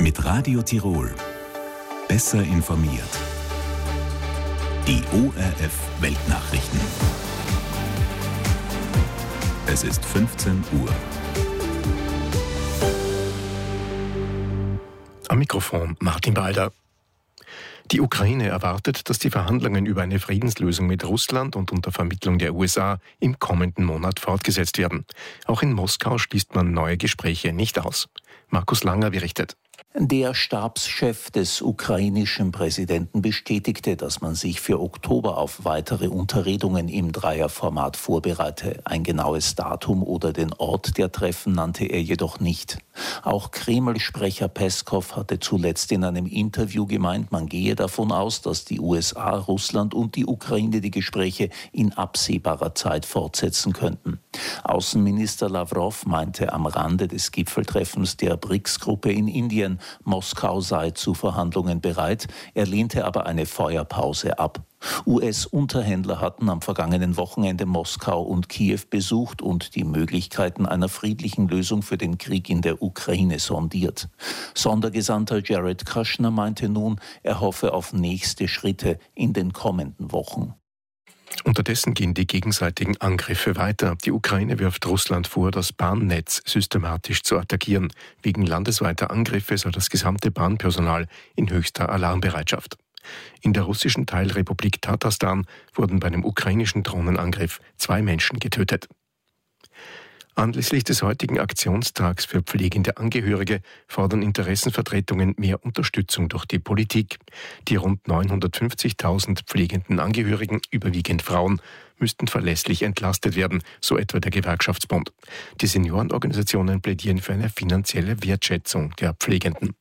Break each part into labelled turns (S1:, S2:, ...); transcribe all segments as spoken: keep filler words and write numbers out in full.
S1: Mit Radio Tirol. Besser informiert. Die O R F Weltnachrichten. Es ist fünfzehn Uhr.
S2: Am Mikrofon Martin Balder. Die Ukraine erwartet, dass die Verhandlungen über eine Friedenslösung mit Russland und unter Vermittlung der U S A im kommenden Monat fortgesetzt werden. Auch in Moskau schließt man neue Gespräche nicht aus. Markus Langer berichtet.
S3: Der Stabschef des ukrainischen Präsidenten bestätigte, dass man sich für Oktober auf weitere Unterredungen im Dreierformat vorbereite. Ein genaues Datum oder den Ort der Treffen nannte er jedoch nicht. Auch Kreml-Sprecher Peskow hatte zuletzt in einem Interview gemeint, man gehe davon aus, dass die U S A, Russland und die Ukraine die Gespräche in absehbarer Zeit fortsetzen könnten. Außenminister Lavrov meinte am Rande des Gipfeltreffens der B R I C S-Gruppe in Indien, Moskau sei zu Verhandlungen bereit, er lehnte aber eine Feuerpause ab. U S-Unterhändler hatten am vergangenen Wochenende Moskau und Kiew besucht und die Möglichkeiten einer friedlichen Lösung für den Krieg in der Ukraine sondiert. Sondergesandter Jared Kushner meinte nun, er hoffe auf nächste Schritte in den kommenden Wochen.
S2: Unterdessen gehen die gegenseitigen Angriffe weiter. Die Ukraine wirft Russland vor, das Bahnnetz systematisch zu attackieren. Wegen landesweiter Angriffe sei das gesamte Bahnpersonal in höchster Alarmbereitschaft. In der russischen Teilrepublik Tatarstan wurden bei einem ukrainischen Drohnenangriff zwei Menschen getötet. Anlässlich des heutigen Aktionstags für pflegende Angehörige fordern Interessenvertretungen mehr Unterstützung durch die Politik. Die rund neunhundertfünfzigtausend pflegenden Angehörigen, überwiegend Frauen, müssten verlässlich entlastet werden, so etwa der Gewerkschaftsbund. Die Seniorenorganisationen plädieren für eine finanzielle Wertschätzung der Pflegenden.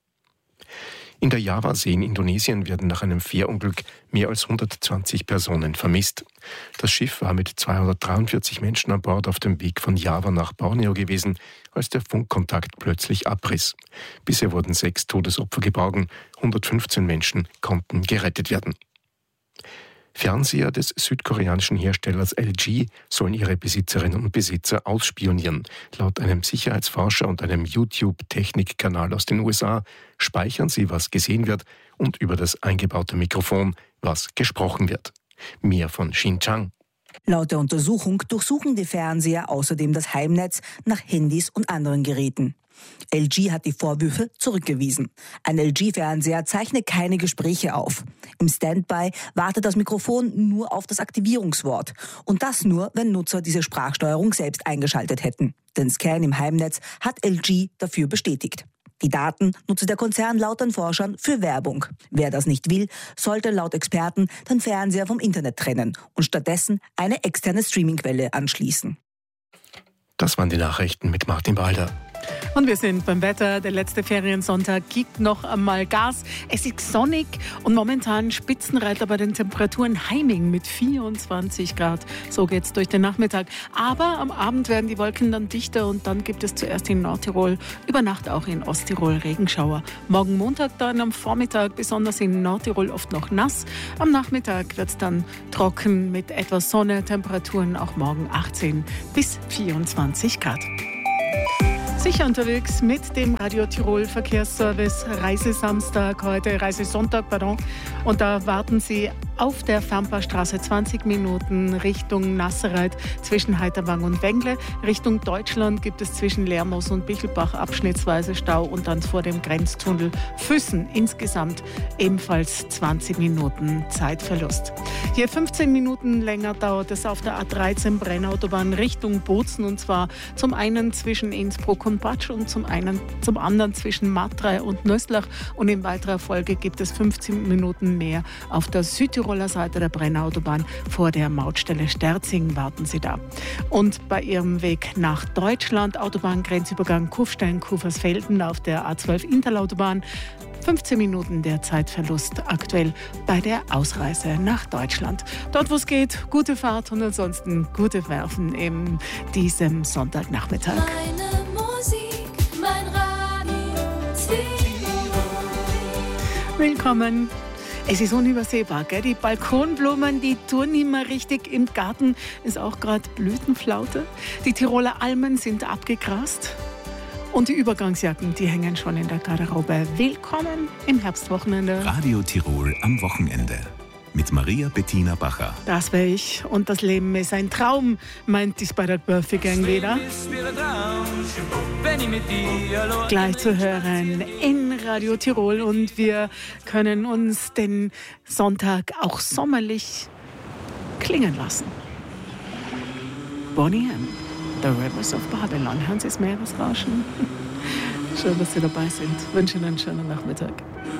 S2: In der Javasee in Indonesien werden nach einem Fährunglück mehr als hundertzwanzig Personen vermisst. Das Schiff war mit zweihundertdreiundvierzig Menschen an Bord auf dem Weg von Java nach Borneo gewesen, als der Funkkontakt plötzlich abriss. Bisher wurden sechs Todesopfer geborgen, hundertfünfzehn Menschen konnten gerettet werden. Fernseher des südkoreanischen Herstellers L G sollen ihre Besitzerinnen und Besitzer ausspionieren. Laut einem Sicherheitsforscher und einem YouTube-Technikkanal aus den U S A speichern sie, was gesehen wird, und über das eingebaute Mikrofon, was gesprochen wird. Mehr von Shin Chang.
S4: Laut der Untersuchung durchsuchen die Fernseher außerdem das Heimnetz nach Handys und anderen Geräten. L G hat die Vorwürfe zurückgewiesen. Ein L G-Fernseher zeichnet keine Gespräche auf. Im Standby wartet das Mikrofon nur auf das Aktivierungswort. Und das nur, wenn Nutzer diese Sprachsteuerung selbst eingeschaltet hätten. Den Scan im Heimnetz hat L G dafür bestätigt. Die Daten nutze der Konzern laut den Forschern für Werbung. Wer das nicht will, sollte laut Experten den Fernseher vom Internet trennen und stattdessen eine externe Streamingquelle anschließen.
S2: Das waren die Nachrichten mit Martin Balder.
S5: Und wir sind beim Wetter. Der letzte Feriensonntag gibt noch einmal Gas. Es ist sonnig und momentan Spitzenreiter bei den Temperaturen Heiming mit vierundzwanzig Grad. So geht's durch den Nachmittag. Aber am Abend werden die Wolken dann dichter und dann gibt es zuerst in Nordtirol, über Nacht auch in Osttirol Regenschauer. Morgen Montag dann am Vormittag, besonders in Nordtirol oft noch nass. Am Nachmittag wird's dann trocken mit etwas Sonne. Temperaturen auch morgen achtzehn bis vierundzwanzig Grad. Sicher unterwegs mit dem Radio Tirol Verkehrsservice. Reisesamstag heute, Reisesonntag, pardon. Und da warten Sie auf der Fernpaarstraße zwanzig Minuten Richtung Nasserreit zwischen Heiterwang und Wengle. Richtung Deutschland gibt es zwischen Lermoos und Bichelbach abschnittsweise Stau und dann vor dem Grenztunnel Füssen insgesamt ebenfalls zwanzig Minuten Zeitverlust. Hier fünfzehn Minuten länger dauert es auf der A dreizehn Brennautobahn Richtung Bozen, und zwar zum einen zwischen Innsbruck und Batsch und zum einen zum anderen zwischen Matrei und Nöslach, und in weiterer Folge gibt es fünfzehn Minuten mehr auf der Südtiroler Seite der Brennautobahn vor der Mautstelle Sterzing. Warten Sie da. Und bei Ihrem Weg nach Deutschland, Autobahngrenzübergang Kufstein-Kufersfelden auf der A zwölf Interlautobahn, fünfzehn Minuten der Zeitverlust aktuell bei der Ausreise nach Deutschland. Dort, wo es geht, gute Fahrt und ansonsten gute Werfen in diesem Sonntagnachmittag.
S6: Meine Musik, mein Radio Tirol.
S5: Willkommen. Es ist unübersehbar, gell? Die Balkonblumen, die tun nicht mehr richtig. Im Garten ist auch gerade Blütenflaute. Die Tiroler Almen sind abgegrast. Und die Übergangsjacken, die hängen schon in der Garderobe. Willkommen im Herbstwochenende.
S1: Radio Tirol am Wochenende. Mit Maria Bettina Bacher.
S5: Das wäre ich. Und das Leben ist ein Traum, meint die Spider Birthday Gang wieder. Gleich zu hören in Radio Tirol. Und wir können uns den Sonntag auch sommerlich klingen lassen. Bonnie M. The Rivers of Babylon. Hören Sie das Meeresrauschen? Schön, dass Sie dabei sind. Ich wünsche Ihnen einen schönen Nachmittag.